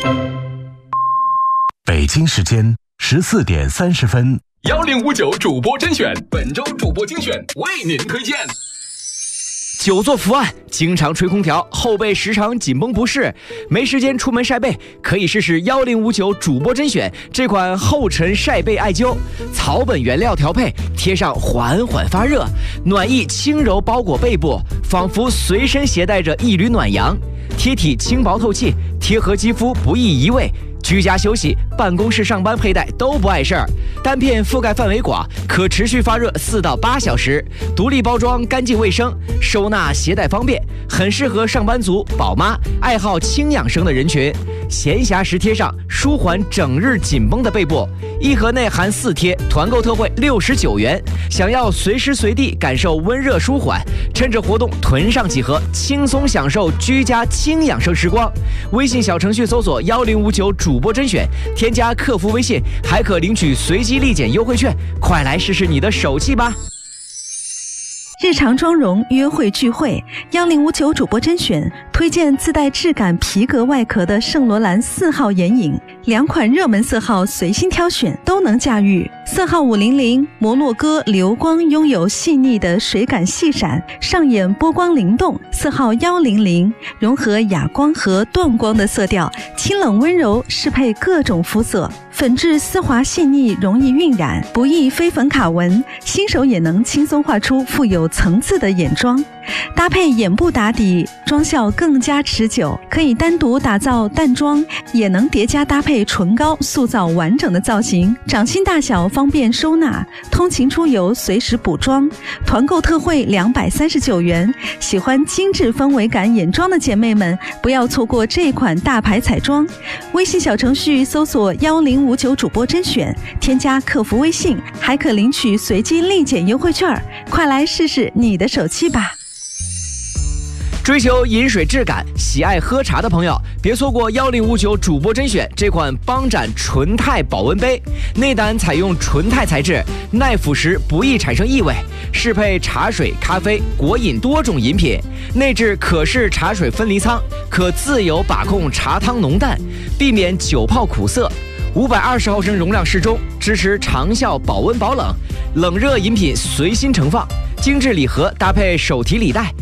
北京时间14点30分 ，1059主播甄选，本周主播精选为您推荐。 久坐伏案，经常吹空调，后背时常紧绷不适，没时间出门晒背，可以试试1059主播甄选这款后尘晒背艾灸，草本原料调配，贴上缓缓发热，暖意轻柔包裹背部，仿佛随身携带着一缕暖阳，贴体轻薄透气，贴合肌肤不易移位。居家休息、办公室上班佩戴都不碍事儿，单片覆盖范围广，可持续发热4到8小时，独立包装干净卫生，收纳携带方便，很适合上班族、宝妈、爱好轻养生的人群。闲暇时贴上，舒缓整日紧绷的背部。一盒内含4贴，团购特惠69元。想要随时随地感受温热舒缓，趁着活动囤上几盒，轻松享受居家轻养生时光。微信小程序搜索1059主播甄选，添加客服微信，还可领取随机立减优惠券，快来试试你的手气吧！ 日常妆容约会聚会，1059主播甄选推荐自带质感皮革外壳的圣罗兰4号眼影，2款热门色号随心挑选，都能驾驭。色号500摩洛哥流光拥有细腻的水感细闪，上眼波光灵动。色号100融合哑光和断光的色调，清冷温柔，适配各种肤色。粉质丝滑细腻，容易晕染，不易飞粉卡纹，新手也能轻松画出富有层次的眼妆。搭配眼部打底，妆效更加持久，可以单独打造淡妆，也能叠加搭配唇膏，塑造完整的造型。掌心大小方便收纳，通勤出游随时补妆。团购特惠239元，喜欢精致氛围感眼妆的姐妹们，不要错过这款大牌彩妆。微信小程序搜索1059主播甄选，添加客服微信，还可领取随机立减优惠券，快来试试你的手气吧！ 追求饮水质感、喜爱喝茶的朋友，别错过1059主播甄选这款邦展纯钛保温杯。内胆采用纯钛材质，耐腐蚀，不易产生异味，适配茶水、咖啡、果饮多种饮品。内置可视茶水分离仓，可自由把控茶汤浓淡，避免久泡苦涩。520毫升容量适中，支持长效保温保冷，冷热饮品随心盛放。精致礼盒搭配手提礼袋，